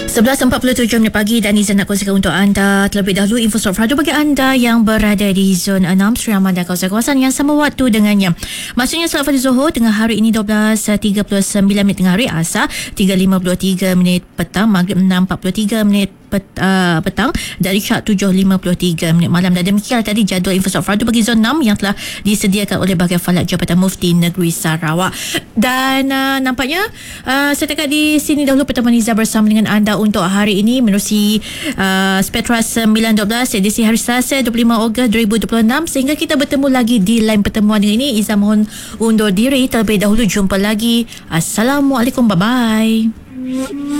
11.47 minit pagi dan Izan nak kongsikan untuk anda terlebih dahulu info Sofrado bagi anda yang berada di zon 6 Sri Aman dan kawasan-kawasan yang sama waktu dengannya. Maksudnya selamat pagi Zohor tengah hari ini 12.39 minit tengah hari, Asar 3.53 minit petang, Maghrib 6.43 minit petang, dari Syak 7.53 minit malam. Dan demikian tadi jadual info Sofrado bagi zon 6 yang telah disediakan oleh Bahagian Falak Jabatan Mufti Negeri Sarawak. Dan nampaknya setakat di sini dahulu pertemuan Izzah bersama dengan anda untuk hari ini menerusi Spectra 9.12 edisi hari Selasa 25 Ogos 2026. Sehingga kita bertemu lagi di lain pertemuan ini, Izzah mohon undur diri terlebih dahulu. Jumpa lagi. Assalamualaikum, bye bye.